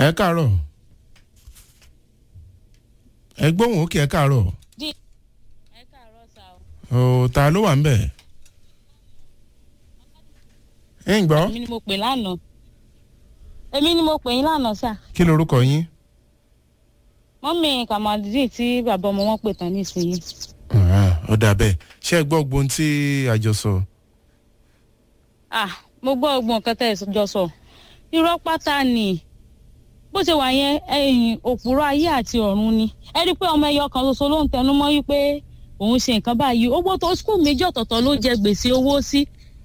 ẹ káàárọ̀ ẹ gbóhùn òkè ẹ káàárọ̀. ẹ káàárọ̀ sá o. ò ta ló wà ń bẹ̀. ẹ ń gbọ́. èmi ni mo pè lánàá. èmi ni mo pè yín lánàá sá. kí lorúkọ yín. mọ́mí kàmáàdì tí bàbá ọmọ wọn pè tán nísìnyí. ó dà bẹ́ẹ̀ ṣé ẹ gbọ́ gbóhùn tí a jọ sọ. Mo gbọ́ ọgbọ́n nǹkan tẹ́ ẹ jọ sọ. Irọ́ pátá ni bó ṣe wà yẹn ẹ̀yìn òpùrọ̀ ayé àti ọ̀run ni. Ẹ rí i pé ọmọ ẹyọ kan ṣoṣo ló ń tẹnu mọ́ wípé òun ṣe nǹkan báyìí. Owó tó skul méjì ọ̀tọ̀ọ̀tọ̀ ló jẹ gbèsè owó sí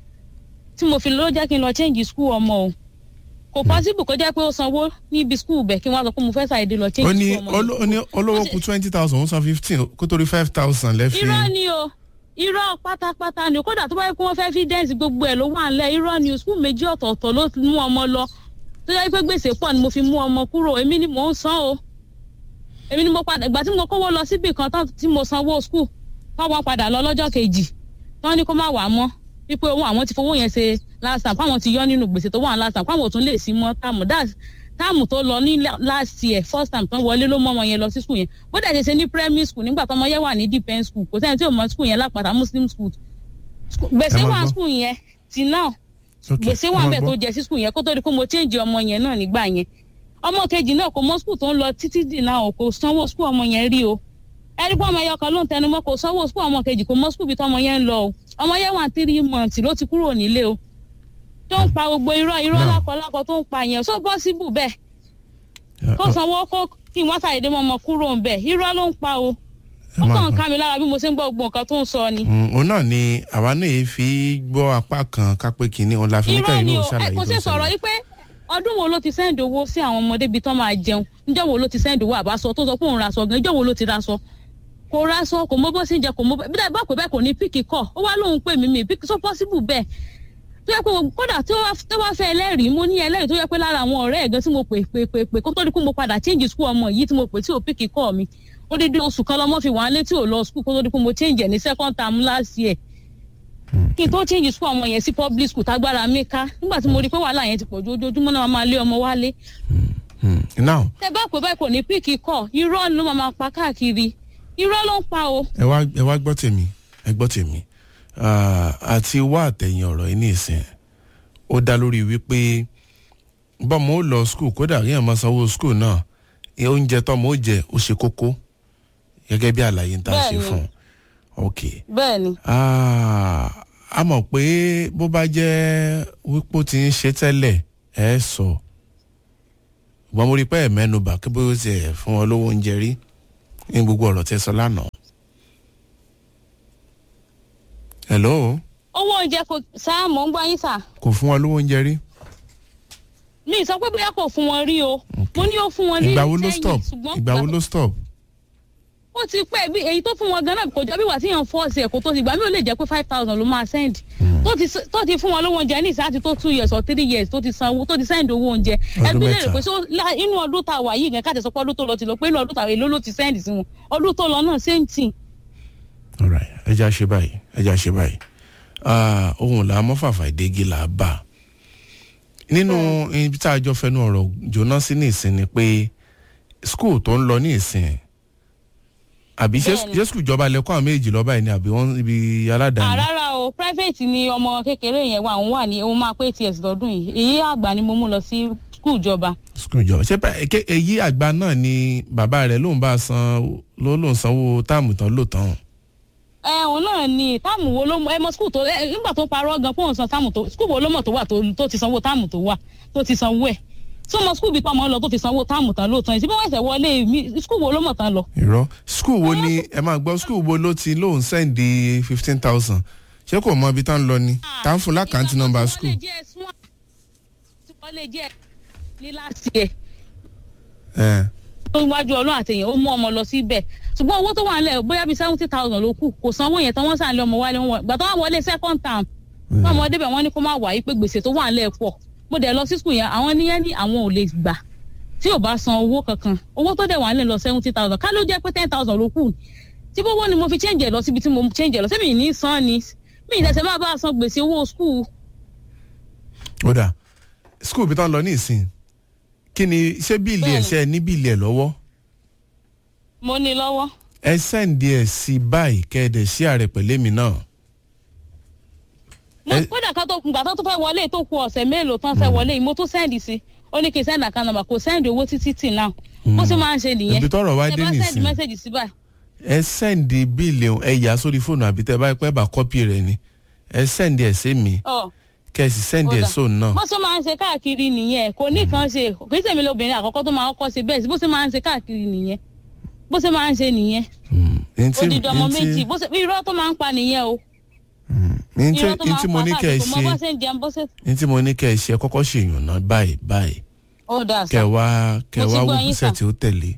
tí mo fi ló jẹ́ kí n lọ change skul ọmọ o. Kò possible kó jẹ́ pé ó sanwó níbi skul bẹ̀ kí wọ́n sọ pé mo fẹ́ ṣàìdí lọ change skul ọmọ. ó ní olówó kù 20,000 ó san 15 kó torí 5,000 lẹ́fì. Irọ́ ni o. Irọ́ pátápátá ni kódà tó bá yẹ kí wọ́n fẹ́ fi dẹ́ǹsì gbogbo ẹ̀ ló wà ńlẹ̀. Irọ́ ni skul méjì ọ̀tọ̀ọ̀tọ̀ ló mú ọmọ lọ tó yẹ pé gbèsè pọ̀ ni mo fi mú ọmọ kúrò. Èmi ni mò ń san o. Èmi ni mo padà ìgbà tí mo kówó lọ síbì kan tán tí mo sanwó skul táwọn padà lọ lọ́jọ́ kejì tán ní kó má wà mọ́ wípé owó àwọn ti fowó yẹn ṣe last time fáwọn ti yọ nínú gbèsè tó wà last time fáwọn ò tún lè sí mọ́ táàmù tó lọ ní last year first time tán wọlé ló mọ́ ọmọ yẹn lọ sí skul yẹn bó dẹ̀ ṣe ní primary school nígbà tọmọ yẹn wà ní depend school kò sẹ́ni tí ò mọ skul yẹn lápàtà muslim school gbèsè wà skul yẹn ti náà gbèsè wà bẹ́ẹ̀ tó jẹ sí skul yẹn kó tó di pé mo change ọmọ yẹn náà nígbà yẹn ọmọ kejì náà kò mọ skul tó ń lọ títí dì náà kò sanwó skul ọmọ yẹn rí o ẹni pé ọmọ yẹn kan ló ń tẹnu mọ́ kò sanwó skul ọmọ kejì kò mọ skul bí tọmọ yẹn ń lọ o ọmọ yẹn wà 3 months ló ti kúrò nílé o tó ń pa gbogbo irọ́ lákọlákọ tó ń pa yẹn so possible bẹ́ẹ̀ kó sanwó kó kí wọ́n ṣàyẹ̀dẹ́ mọ́ ọmọ kúrò ń bẹ̀ irọ́ ló ń pa o ó kàn ká mi lára bí mo ṣe ń gbọ́ gbogbo nǹkan tó ń sọ ni. òun náà ni àwa náà yìí fi gbọ́ apá kan kápẹ́ kínní òun la fi ní káyọ̀ náà ṣàlàyé kò sí sọ̀rọ̀ yìí pé ọdún wo ló ti sẹ́ǹdì owó sí àwọn ọmọdé bíi tán máa jẹun níjọ́ wo ló ti sẹ́ǹdì owó àbáṣọ tó sọ pé òun raṣọ gan níjọ́ wo ló ti raṣọ kò raṣọ kò mọ bó ṣe ń jẹ kò mọ bí dáa bá pè bẹ́ẹ̀ kò ní píkì kọ̀ ó wá lóhun pè mí píkì so possible bẹ́ẹ̀ tó yẹ pé kódà tó wá fẹ́ ẹlẹ́rìí mo ní ẹlẹ́rìí tó yẹ pé lára àwọn ọ̀rẹ́ ẹ̀gán tí mo pè kó tó di pé mo padà change school ọmọ yìí tí mo pè tí ò píkì kọ́ mi ó dídí oṣù kan lọ́mọ fi wà á létí ò lọ school kó tó di pé mo change ẹ̀ ní second term last year kí n tó change school ọmọ yẹn sí public school tágbára mi ká nígbà tí mo rí pé wàhálà yẹn ti pọ̀ ju ojoojúmọ́ náà máa lé ọmọ wálé. tẹ bá pè báyìí kò ní píkì kọ́ irọ́ ló máa pa káàkiri irọ́ ló ń pa o. ẹ wá gbọ́ tèmi àti wá àtẹ̀yìn ọ̀rọ̀ yìí ní ìsìn ó dá lórí wípé bọ́mọ ó lọ skul kódà rí àmọ́ sanwó skul náà oúnjẹ tọ́mọ ó jẹ ó ṣe kókó gẹ́gẹ́ bí àlàyé ń tà ṣe fún un. ok bẹ́ẹ̀ni. a mọ̀ pé bó bá jẹ́ wípé ó ti ń ṣe tẹ́lẹ̀ ẹ sọ ṣùgbọ́n mo rí pé ẹ̀ mẹ́nubà kí bó ṣe ẹ̀ fún wọn lówó oúnjẹ rí ní gbogbo ọ̀rọ̀ tẹ́ sọ lánàá. hello. owó oúnjẹ kò sáà mọ̀ ń gbá yín sà. kò fún wọn lówó oúnjẹ rí. mi sọ pé bóyá kò fún wọn rí o mo ní ó fún wọn ní ìgbà wo ló stop. ó ti pẹ́ bí èyí tó fún wọn gan-an kò jọ bí wà tí yàn fọ́ọ̀sì ẹ̀ kó tó ti gbà mí ò lè jẹ́ pé 5,000 ló máa send tó ti fún wọn lówó oúnjẹ ní ìsáàtì tó 2 years or 3 years tó ti sanwó tó ti send owó oúnjẹ ẹgbẹ́ lè rè pé inú ọdún tá a wà yìí gan káàtì sọ pé ọdún tó lọ ti lọ pé inú ọdún tá a wà èló ló ti send sí wọn ọdún tó lọ náà same thing. alright ẹ já ṣe báyìí ohun là á mọ́ fàfà ìdégi là á bà nínú ibi tá a jọ fẹnu ọ̀rọ̀ jóná sí ní ìsìn ni pé skul tó ń lọ ní ìsìn àbí ṣé skul ìjọba lẹ́kọ́ àwọn méjì lọ́ba yìí ni àbí wọ́n ibi aládàáni. rárá o private ni ọmọ kékeré yẹn wà òun wà ní òun máa pé ts lọ́dún yìí èyí àgbà ni mo mú lọ sí skul ìjọba. ṣé èyí àgbà náà ni bàbá rẹ̀ lóun bá lóun sanwó táàmù tán lóòótọ́. òun náà ni táàmù wo ló mọ ẹ mọ skul tó nígbà tó parọ́ gan fóun san táàmù tó skul wo ló mọ̀ tó wà tó ti sanwó táàmù tó wà tó ti sanwó ẹ̀ tó mọ skul bí pàmò lọ tó ti sanwó táàmù tán lóòótọ́ ẹ̀ tí wọ́n ẹ̀sẹ̀ wọlé mi skul wo ló mọ̀ tán lọ. irọ́ skul wo ni ẹ máa gbọ́ skul wo ló ti lóun sẹ́ndì 15,000 ṣé kò mọ ibi tá ń lọ ni tá ń fún lákàntì nọ́mbà skul. wọ́n lè jẹ́ ní láti ẹ̀ tó wájú ọlọ́run àtẹ̀yìn ó mú ọmọ lọ síbẹ̀ ṣùgbọ́n owó tó wà nílẹ̀ bóyá bíi 70,000 ló kù kò sanwó yẹn tán wọ́n sàn lé ọmọ wálé wọn gbà tó wà wọlé second term fún ọmọ débẹ̀ wọ́n ní kó má wà yí pé gbèsè tó wà nílẹ̀ pọ̀ mo dẹ̀ lọ sí skul yẹn àwọn níyẹn ní àwọn ò lè gbà tí ò bá san owó kankan owó tó dẹ̀ wà nílẹ̀ lọ 70,000 ká ló jẹ́ pé 10,000 ló kù tí bówó ni mo fi change ẹ̀ lọ síbi tí mo change ẹ̀ lọ sẹ́mi ní san ni mi ìdẹ̀sẹ̀ máa bá a san gbèsè owó skul. ó dà skul bí tán lọ ní ìsìn kí ni ṣé bíìlì ẹ̀ ṣe ní bíìlì ẹ̀ lọ́wọ́. mo ní lọ́wọ́. ẹ sẹ́ǹdì ẹ̀ sí báyìí kẹ́ẹ̀dẹ̀ sí ààrẹ pẹ̀lẹ́ mi náà. kódà ká tó gbà tó fẹ́ wọlé tó kù ọ̀sẹ̀ mélòó tán fẹ́ wọlé mo tún sẹ́ǹdì sí ó ní kí n sẹ́ǹdì àkànnà mà kò sẹ́ǹdì owó títí tì náà bó ṣe máa ń ṣe nìyẹn. ibi tọ́rọ̀ wá dé ẹ bá nìsín sẹ́ǹdì mẹ́sẹ̀gì sí báyìí. ẹ sẹ́ǹdì bíìlì ẹ yà sórí fóònù àbí tẹ́ bá pẹ́ bá kọ́pì rẹ̀ ni ẹ sẹ́ǹdì ẹ̀ sí mi kẹ́sì sẹ́ǹdì ẹ̀ sóun náà. bó ṣe máa ń ṣe káàkiri nìyẹn kò ní kan ṣe kì í ṣèmi lóbìnrin àkọ́kọ́ tó máa kọ́ ṣe bẹ́ẹ̀ sí bó ṣe máa ń ṣe káàkiri nìyẹn bó ṣe máa ń ṣe nìyẹn. odidi ọmọ méjì irọ́ tó máa ń pa nìyẹn o. irọ́ tó máa ń pa káàkiri kò mọ bó ṣe ń jẹun bó ṣe. ní tí mo ní kẹ́ ẹ ṣe kọ́kọ́ ṣèyàn náà báyìí kẹwàá wò gbèsè tí ó tẹ̀lé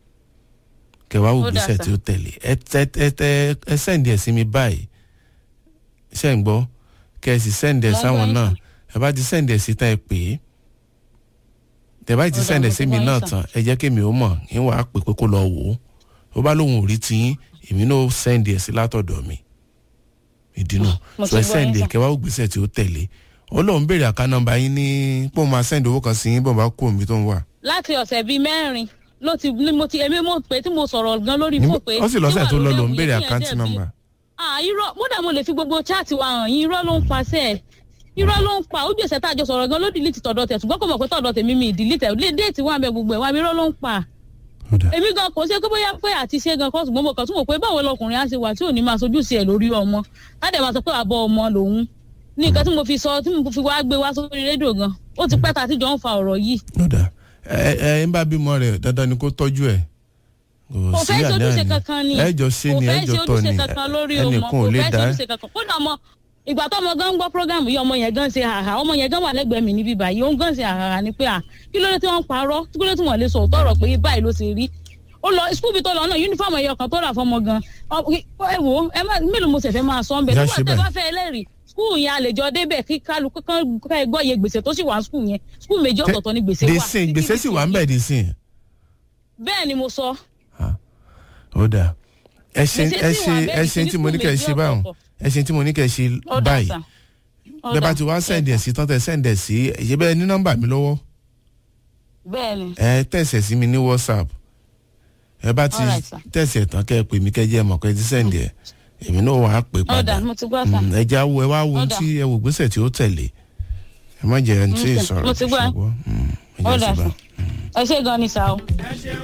ẹ sẹ́ǹdì ẹ̀ sí mi báyìí ṣe ń gbọ́ kẹ́ ẹ sì sẹ́ǹdì ẹ̀ sáwọn náà ẹ bá ti sẹ́ǹdì ẹ̀ sí tán ẹ pè é tẹ bá ti sẹ́ǹdì ẹ̀ sí mi náà tán ẹ jẹ́ kí mi ó mọ̀ ń wàá pè pé kó lọ wò ó bá lóun ò rí tiyín èmi náà sẹ́ǹdì ẹ̀ sí látọ̀dọ̀ mi ìdínú so ẹ sẹ́ǹdì ẹ̀ kẹwàá wò gbèsè tí ó tẹ̀lé ó lóun béèrè àká nọ́mbà yín ní pọ́n máa sẹ́ǹdì owó kan sí yín bọ́n bá kó omi tó ń wà. láti ọ̀sẹ̀ bíi mẹ́rin ló ti èmi mo pè tí mo sọ̀rọ̀ gan lórí fún pé. ó sì lọ́sẹ̀ tó lọ lòun béèrè àkáǹtì nọ́mbà. irọ́ múdà mo lè fi gbogbo chaati wa hàn yín irọ́ ló ń pa sẹ́ẹ̀ irọ́ ló ń pa ojú ẹ̀sẹ̀ tá a jọ sọ̀rọ̀ gan ló dìlítì tọ̀dọ̀ tẹ̀ ṣùgbọ́n kò mọ̀ pé tọ̀dọ̀ tèmi mi ìdílítì ẹ̀ déètì wà bẹ gbogbo ẹ̀ wá irọ́ ló ń pa. èmi gan kò ṣe pé bóyá pé àti ṣe gan kọ́ ṣùgbọ́n mo kàn tún mọ̀ pé báwo lọkùnrin á ṣe wà tí ò ní máa sojú sí ẹ̀ lórí ọmọ láti máa sọ pé àbọ̀ ọmọ lòun ní nǹkan tí mo fi sọ tí mo fi wá gbé wá sórí rédíò gan ó ti pẹ́ ta tí jọ ń fa ọ̀rọ̀ yìí. ẹ ń bá bímọ rẹ dandan ni kó tọ́jú ẹ̀ kò fẹ́ ṣe ojúṣe kankan ni ẹjọ ṣe ni ẹjọ tọ ni ẹnìkan ò lè dá. kódà ọmọ ìgbà tó ọmọ gan ń gbọ́ program yìí ọmọ yẹn gan ṣe àhà ọmọ yẹn gan wà lẹ́gbẹ̀ẹ́ mi níbí báyìí òun gan ṣe àhà ni pé kí ló dé tí wọ́n ń parọ́ kí ló dé tí wọ́n lè sọ òótọ́ ọ̀rọ̀ pé báyìí ló ṣe rí ó lọ skul bí tó lọ náà yunifọ̀mù ẹ̀yọ kan tó rà fọmọ gan ẹ wò ẹ mélòó mo ṣẹ̀fẹ̀ máa sọ ń bẹ̀ nígbà tẹ́ bá fẹ́ ẹlẹ́rìí skul yẹn àlejò débẹ̀ kí kálukú kan gbọ́ iye gbèsè tó sì wà skul yẹn skul méjì ọ̀tọ̀ọ̀tọ̀ ni gbèsè wà. gbèsè sì wà ń bẹ̀ dísìn. bẹ́ẹ̀ ni mo sọ. ó dà ẹṣin tí mo ní kẹ́ ẹ ṣe báwọn ẹṣin tí mo ní kẹ́ ẹ ṣe báyìí bẹ́ẹ̀ bá ti wá sẹ́ǹdì ẹ̀ sí tán tẹ̀ sẹ́ǹdì ẹ̀ sí ẹ̀yẹ́ bẹ́ẹ̀ ní nọ́mbà mi lọ́wọ́. bẹ́ẹ̀ni. ẹ tẹ̀sẹ̀ sí mi ní WhatsApp ẹ bá ti tẹ̀sẹ̀ tán kẹ́ ẹ pè mí kẹ́ jẹ́ mọ̀ kẹ́ ti sẹ́ǹdì ẹ̀ èmi náà wàá pè padà ẹ já wo ẹ wá wo tí ẹ wò gbèsè tí ó tẹ̀lé ẹ má jẹ́ ẹni tí ì sọ̀rọ̀ ṣùgbọ́n ẹ jẹ́ sí bá. ẹ ṣe gan ni sáà o.